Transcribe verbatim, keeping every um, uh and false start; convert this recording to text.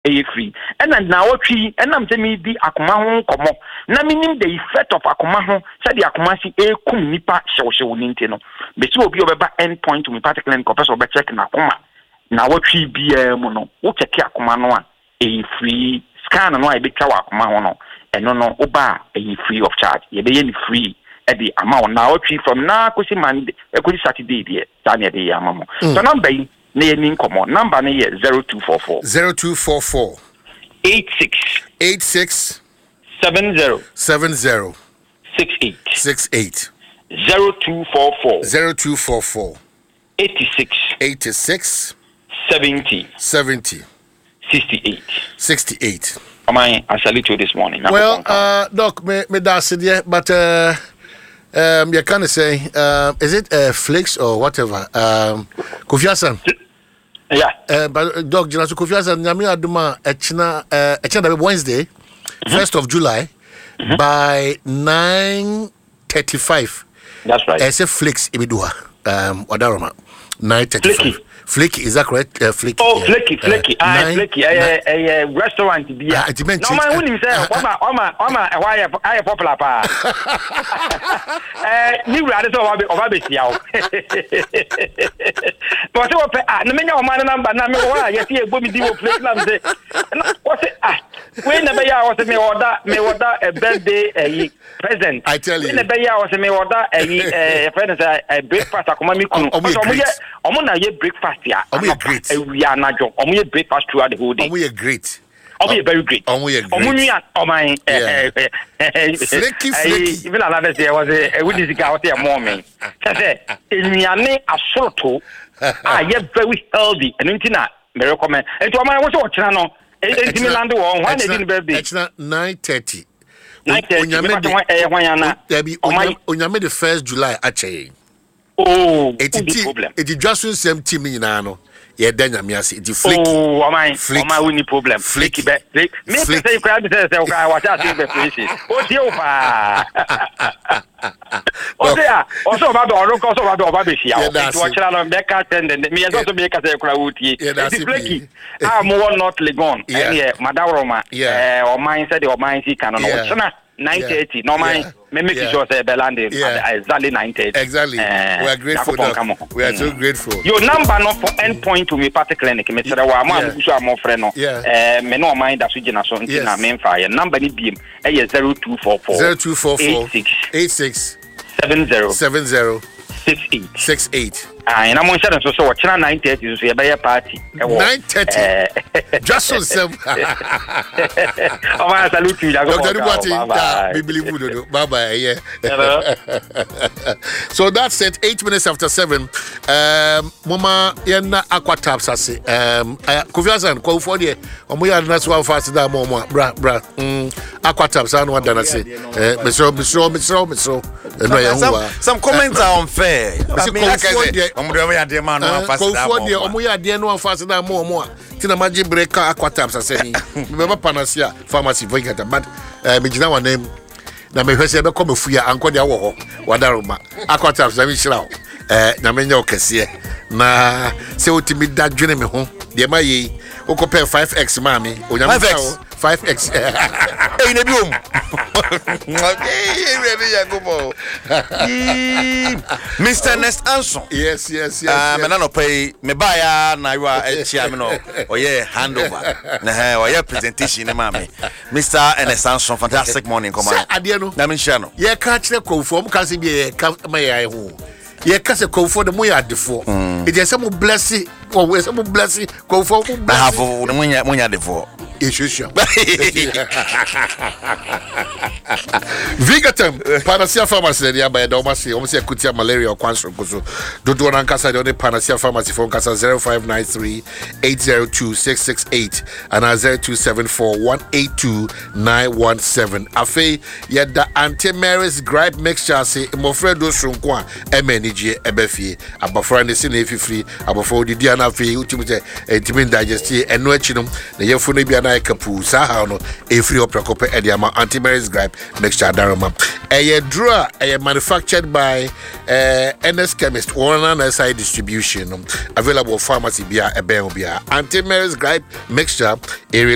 e free and na wotwi enam se me di akoma ho komo na minim the effect of akoma ho se di akoma si e kum nipa hyewhyew ni nti no be se obi obeba end point to me particular ko person be check na akoma na wotwi bia mu no wo check akoma no a e free scan no a be twa akoma ho no eno no oba e free of charge ye be ye ni free e di amount na wotwi from na kosi Monday e kosi Saturday die ta na de amamo so number yi na ye nin komo number na ye zero two four four zero two four four eight six eight six seven zero seven zero six eight six eight zero two four four zero two four four eighty six eighty six seventy seventy sixty eight sixty eight. Am I I salute you this morning. Well, uh, Doc, me me that's it, yeah, but uh, um, you kind of say, uh, is it uh, Flix or whatever? Um, Kofi Hassan. Yeah. Uh, but Doc, you know, so Kofi Hassan, nyami aduma echina uh, echina Wednesday, first of July, mm-hmm. by nine thirty five. That's right. I say Flix ibidua. Um, wadaroma nine thirty five. Flaky, is that correct? Uh, flaky. Oh, yeah. flaky, flaky. Uh, ah, flaky. A a restaurant beer. Uh, no man, when you say, "Oma, Oma, Oma," why I popular pa? Eh, you rather so over over besi yao. But so ah, no menya Oma number na me wa yes ye go me di wo flaky na me say. What say ah? When never ya was me order me order a birthday a present. I tell you. When never ya was me order a friend say a breakfast akoma mi kunu. Omo na ye breakfast. Yeah, oh, we are great. We are not job. We are breakfast throughout the whole day. Oh, we are great. Oh, we are very great. Oh, we are great. Oh, we are. Oh, my. Flaky, flaky. Even another day was a what is the guy out there morning? I said, in your name, a sort of. Ah, you're very healthy. And into that, me recommend. And to my what's your channel? It's me land one. One day in birthday. It's not nine thirty. Nine thirty. There be Onyame the first July. Actually. Oh, it's a problem. It's just the same team in Nano. Yeah, then I'm yes, it's flaky. Oh, am I? Am I winning problem? Flaky, flaky. Me say you can't say say I was just in the place. Oh, dear, pa. Oh, dear. Also about the Oroco, also about the Obabishi. I watch it on Becca and me as also make us a crowd. It's flaky. I'm more not Legon. Yeah, Madaroma. Yeah, or mine said or mine see canon. nine thirty. No mind. Me make sure say Belande exactly nine thirty. Exactly. We are grateful. We are so grateful. Your number not for end point to me party clinic. Me say wa ma am so am friend no. Eh me no mind that so gina so ntina me fire. Number ni biem eh zero two four four zero two four four eight six seven zero seven zero six eight six eight. Ah, and I'm on share so so watch na nine thirty so e be party. nine thirty. Just so some. Oh, I salute you. Doctor Dubois, we believe you. Bye bye. Yeah. So that's it. Eight minutes after seven. Um, Mama, yena aqua taps ase. Um, Kofi Hassan, call for the. Omo ya na so fast da mama. Bra bra. Um, aqua taps anu anda na say. Eh, misro misro misro misro. Some some comments are unfair. I mean, like I said, omo de ya de man no fast da mama. Omo ya de no fast da mama. Tina magic breaker aqua taps ase ni. Remember Panacea pharmacy for get but eh me gina one name na me hwese be come fuya anko dia wo ho wadaroma aqua taps na me hira eh na me nya okese na se otimi dadwene me ho de ma yi okope five x ma me onyame five x eh na biom Mister Nest Anson. Yes, yes, yes. Ah, me na no pay me buy ya na you are chia me no oye handover. Na he oye presentation ni ma me. Mister Nest Anson, fantastic morning come on. Ade no. Na me hia no. Ye ka kire konfo, mo ka se bi ye ka ma ye ho. Ye ka se konfo de mo ya defo. E je se mo bless, o we se mo bless, konfo mo bless. Ha fo de mo nya mo nya defo. Ishusha. Vigatem, Panacea Pharmacy, the Abba Domasi, almost a Kutia malaria or Quanso Kuso. Do do an Casa de Panacea Pharmacy phone Casa zero five nine three eight zero two six six eight and zero two seven four one eight two nine one seven. Afe, yet the Auntie Mary's gripe mixture say, Mofredo Sunkwa, Emeniji, Ebefi, Abafran the Sine free, Abafo the Diana Fee, Ultimate, Intimate Digesty, and Nuchinum, the Yafunabiana Kapu, Sahano, a free opera copy at the amount Auntie Mary's gripe mixture Darama. A drawer, a manufactured by uh, N S Chemist, one on S I distribution, available pharmacy beer, a bear beer, Auntie Mary's gripe mixture, a